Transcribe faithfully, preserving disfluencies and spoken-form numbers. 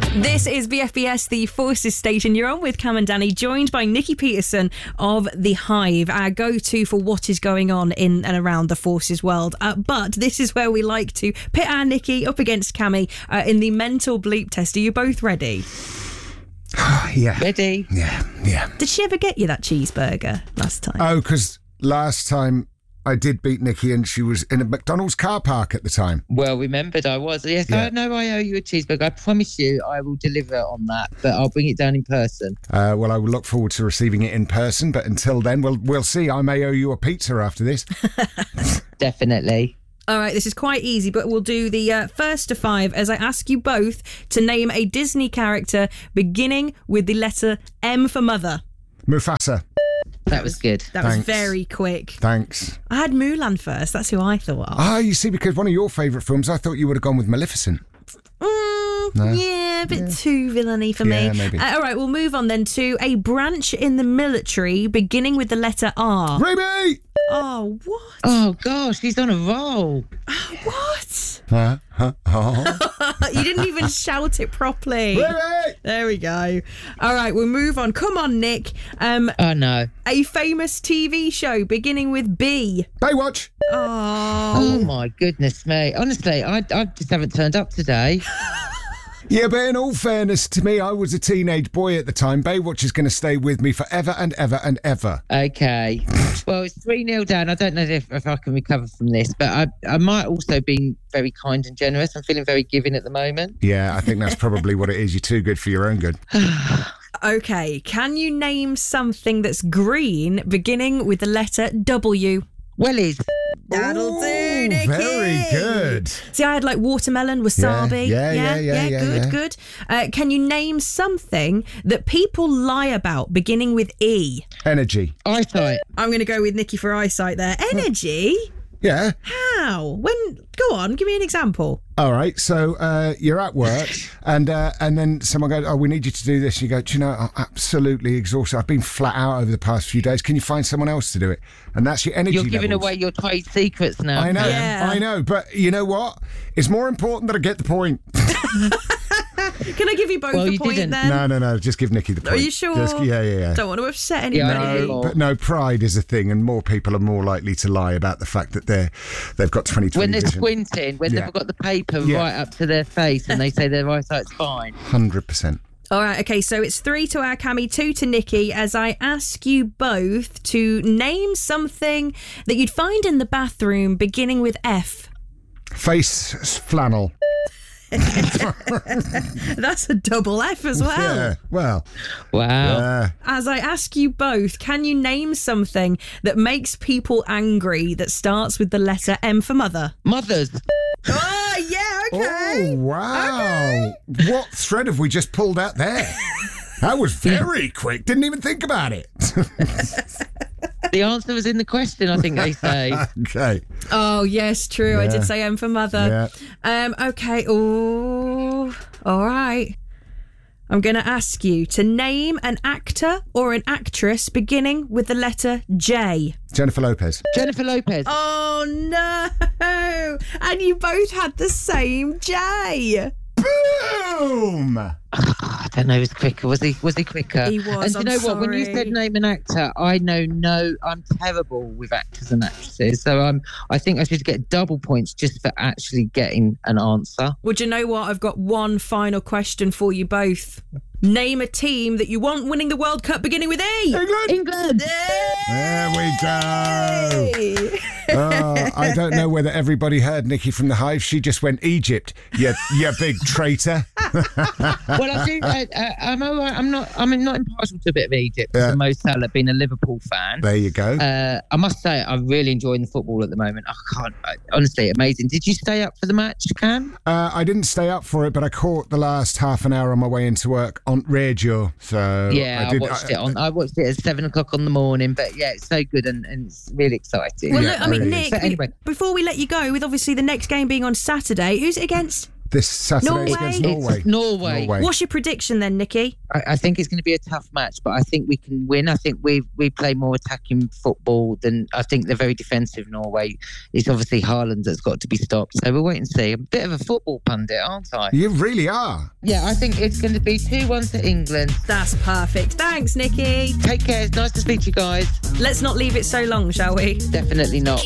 This is B F B S, the Forces Station. You're on with Cam and Danny, joined by Nikki Peterson of The Hive, our go-to for what is going on in and around the Forces world. Uh, but this is where we like to pit our Nikki up against Cammy uh, in the mental bleep test. Are you both ready? Yeah. Ready? Yeah, yeah. Did she ever get you that cheeseburger last time? Oh, because last time I did beat Nikki and she was in a McDonald's car park at the time. Well remembered I was. Yes, Yeah. I know I owe you a cheeseburger. I promise you I will deliver on that, but I'll bring it down in person. Uh, well, I will look forward to receiving it in person, but until then, we'll, we'll see. I may owe you a pizza after this. Definitely. All right, this is quite easy, but we'll do the uh, first to five as I ask you both to name a Disney character beginning with the letter M for mother. Mufasa. That was good. That was Thanks. very quick. Thanks. I had Mulan first. That's who I thought of. Ah, you see, because one of your favourite films, I thought you would have gone with Maleficent. Mm, No? Yeah, a bit Yeah. too villainy for Yeah, me. maybe. Uh, all right, we'll move on then to a branch in the military beginning with the letter R. Raby! Oh, what? Oh gosh, he's on a roll. What? Huh? Huh? Oh. You didn't even shout it properly. Raby! There we go. All right, we'll move on. Come on, Nick. Um, Oh no. a famous T V show beginning with B. Baywatch! Oh. Oh my goodness me. Honestly, I, I just haven't turned up today. Yeah, but in all fairness to me, I was a teenage boy at the time. Baywatch is going to stay with me forever and ever and ever. Okay. Well, it's three nil down. I don't know if, if I can recover from this, but I, I might also be very kind and generous. I'm feeling very giving at the moment. Yeah, I think that's probably what it is. You're too good for your own good. Okay, can you name something that's green beginning with the letter W? Wellies. That'll Ooh, do, Nikki. very good. See, I had like watermelon, wasabi. Yeah, yeah, yeah, yeah, yeah, good, yeah. good. Uh, can you name something that people lie about beginning with E? Energy. Eyesight. I'm going to go with Nikki for eyesight there. Energy? Yeah. How? When? Go on, give me an example. All right. So uh, you're at work, and uh, and then someone goes, "Oh, we need you to do this." And you go, "Do you know, I'm absolutely exhausted. I've been flat out over the past few days. Can you find someone else to do it?" And that's your energy You're giving levels. away your trade secrets now. I know. Yeah. I know. But you know what? It's more important that I get the point. Can I give you both Well, the you point didn't. then? No, no, no. Just give Nikki the point. Are you sure? Just, yeah, yeah, yeah. Don't want to upset Yeah, anybody. I know. No, but no, pride is a thing, and more people are more likely to lie about the fact that they're they've got twenty twenty When they're vision. squinting, when Yeah. they've got the paper Yeah. right up to their face and they say their eyesight's fine. Hundred percent. All right, okay, so it's three to our Cammy, two to Nikki, as I ask you both to name something that you'd find in the bathroom beginning with F. Face flannel. That's a double F as well. Yeah. Well. Wow. Uh, As I ask you both, can you name something that makes people angry that starts with the letter M for mother? Mothers. Oh, yeah, okay. oh wow! What thread have we just pulled out there? That was very quick. Didn't even think about it. The answer was in the question, I think they say. Okay. Oh, yes, true. I Yeah. did say M for mother. Yeah. Um, okay. Oh, all right. I'm going to ask you to name an actor or an actress beginning with the letter J. Jennifer Lopez. Jennifer Lopez. Oh, no. And you both had the same J. Boom! I don't know, he was quicker. Was he Was he quicker? He was, And do you I'm know what? When you sorry. said name an actor, I know no, I'm terrible with actors and actresses. So um, I think I should get double points just for actually getting an answer. Well, do you know what? I've got one final question for you both. Name a team that you want winning the World Cup beginning with E. England. England. There we go. Oh, I don't know whether everybody heard Nikki from the Hive. She just went Egypt. You, you big traitor. Well, I do. Uh, uh, I'm all right. I'm not. I'm not impartial to a bit of Egypt. Yeah. Yeah. Mo Salah being a Liverpool fan. There you go. Uh, I must say, I'm really enjoying the football at the moment. I can't. I, honestly, amazing. Did you stay up for the match, Cam? Uh, I didn't stay up for it, but I caught the last half an hour on my way into work on radio. So Yeah, I, did, watched it on. I watched it at seven o'clock on the morning. But yeah, it's so good and, and it's really exciting. Well, Yeah, look, I mean, really Nick, is. So anyway. before we let you go, with obviously the next game being on Saturday, who's it against? this Saturday Norway? against Norway. It's Norway. Norway. What's your prediction then, Nikki? I, I think it's going to be a tough match, but I think we can win. I think we we play more attacking football than I think they're very defensive. Norway. It's obviously Haaland that's got to be stopped. So we'll wait and see. I'm a bit of a football pundit, aren't I? You really are. Yeah, I think it's going to be two one to England. That's perfect. Thanks, Nikki. Take care. It's nice to speak to you guys. Let's not leave it so long, shall we? Definitely not.